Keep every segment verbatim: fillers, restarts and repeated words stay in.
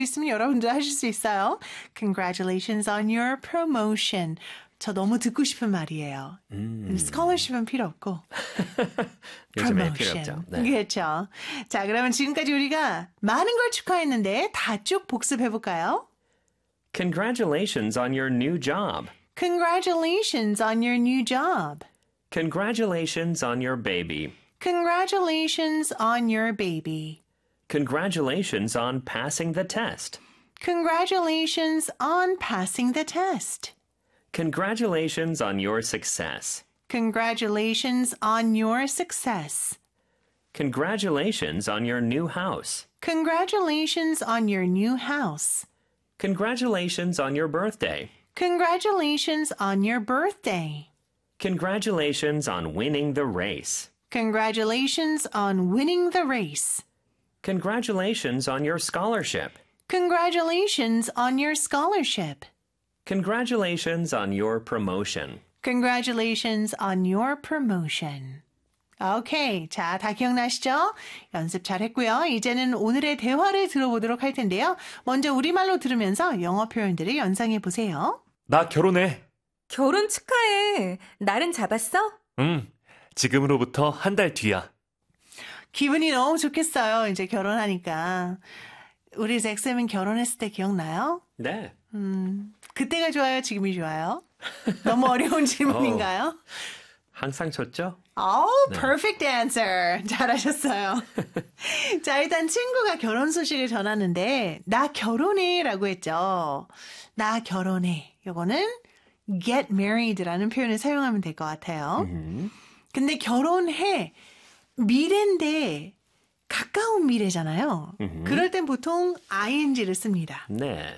있으면 여러분도 하실 수 있어요. Congratulations on your promotion. 저 너무 듣고 싶은 말이에요. 음. 스콜러십은 필요 없고. 요즘에 필요 없죠. 네. 그렇죠. 자, 그러면 지금까지 우리가 많은 걸 축하했는데 다 쭉 복습해볼까요? Congratulations on your new job. Congratulations on your new job. Congratulations on your baby. Congratulations on your baby. Congratulations on passing the test. Congratulations on passing the test. Congratulations on your success. Congratulations on your success. Congratulations on your new house. Congratulations on your new house. Congratulations on your birthday. Congratulations on your birthday. Congratulations on winning the race. Congratulations on winning the race. Congratulations on your scholarship. Congratulations on your scholarship. Congratulations on your promotion. Congratulations on your promotion. 오케이. 자, 다 기억나시죠? 연습 잘했고요. 이제는 오늘의 대화를 들어보도록 할 텐데요. 먼저 우리말로 들으면서 영어 표현들을 연상해 보세요. 나 결혼해. 결혼 축하해. 날은 잡았어? 응. 지금으로부터 한 달 뒤야. 기분이 너무 좋겠어요. 이제 결혼하니까. 우리 잭쌤은 결혼했을 때 기억나요? 네. 음, 그때가 좋아요? 지금이 좋아요? 너무 어려운 질문인가요? 항상 좋죠? Oh, 네. perfect answer. 잘하셨어요. 자, 일단 친구가 결혼 소식을 전하는데 나 결혼해 라고 했죠. 나 결혼해. 요거는 get married라는 표현을 사용하면 될 것 같아요. 음. 근데 결혼해. 미래인데 가까운 미래잖아요. 음흠. 그럴 땐 보통 ing를 씁니다. 네.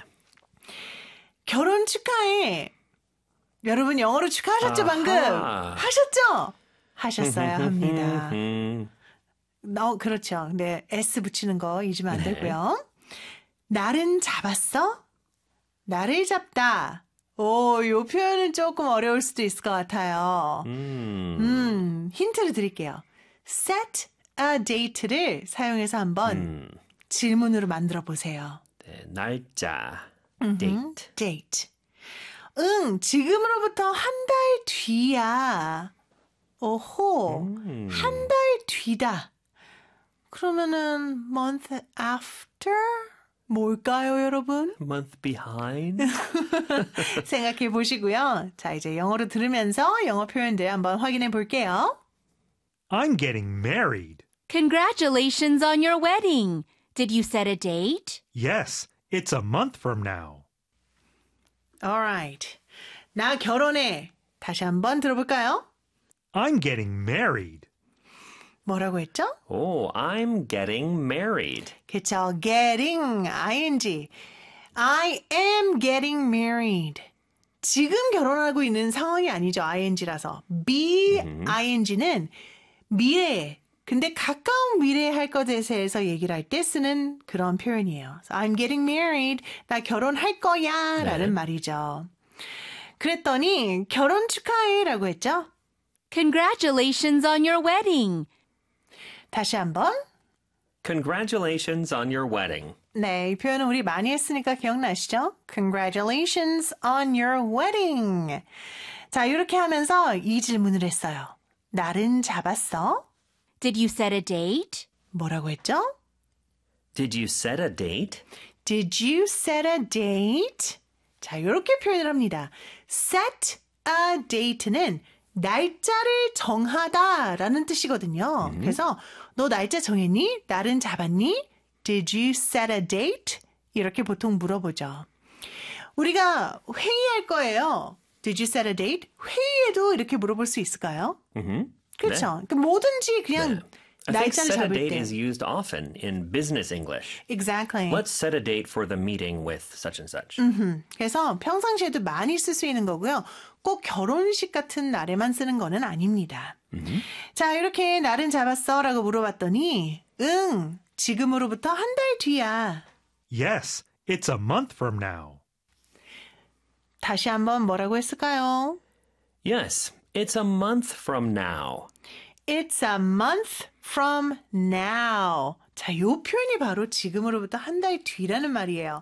결혼 축하해. 여러분 영어로 축하하셨죠, 방금? 아하. 하셨죠? 하셨어야 합니다. 음. 어, 그렇죠. 근데 S 붙이는 거 잊으면 안 네. 되고요. 날은 잡았어? 날을 잡다. 오, 이 표현은 조금 어려울 수도 있을 것 같아요. 음. 음, 힌트를 드릴게요. set a date를 사용해서 한번 음. 질문으로 만들어 보세요. 네, 날짜. 음흠, date. date. 응, 지금으로부터 한 달 뒤야. 오호, 음. 한 달 뒤다. 그러면은 month after? 뭘까요, 여러분? month behind. 생각해 보시고요. 자, 이제 영어로 들으면서 영어 표현들 한번 확인해 볼게요. I'm getting married. Congratulations on your wedding. Did you set a date? Yes, it's a month from now. Alright. 나 결혼해. 다시 한번 들어볼까요? I'm getting married. 뭐라고 했죠? Oh, I'm getting married. 그쵸. getting, ing. I am getting married. 지금 결혼하고 있는 상황이 아니죠. ing라서. be, ing는 미래. 근데 가까운 미래에 할 것에 대해서 얘기를 할 때 쓰는 그런 표현이에요. So I'm getting married. 나 결혼할 거야. 라는 네. 말이죠. 그랬더니 결혼 축하해 라고 했죠. Congratulations on your wedding. 다시 한번. Congratulations on your wedding. 네, 이 표현은 우리 많이 했으니까 기억나시죠? Congratulations on your wedding. 자, 이렇게 하면서 이 질문을 했어요. 날은 잡았어? Did you set a date? 뭐라고 했죠? Did you set a date? Did you set a date? 자, 이렇게 표현을 합니다. set a date는 날짜를 정하다라는 뜻이거든요. 음. 그래서 너 날짜 정했니? 날은 잡았니? Did you set a date? 이렇게 보통 물어보죠. 우리가 회의할 거예요. Did you set a date? 회의에도 이렇게 물어볼 수 있을까요? Mm-hmm. 그렇죠. 네. 뭐든지 그냥 네. I think 날짜를 set a 잡을 date 때. is used often in business English. Exactly. Let's set a date for the meeting with such and such. 음흠. 그래서 평상시에도 많이 쓸 수 있는 거고요. 꼭 결혼식 같은 날에만 쓰는 거는 아닙니다. 음흠. 자, 이렇게 날은 잡았어? 라고 물어봤더니 응, 지금으로부터 한 달 뒤야. Yes, it's a month from now. 다시 한번 뭐라고 했을까요? Yes, it's a month from now. It's a month from now. 자, 요 표현이 바로 지금으로부터 한 달 뒤라는 말이에요.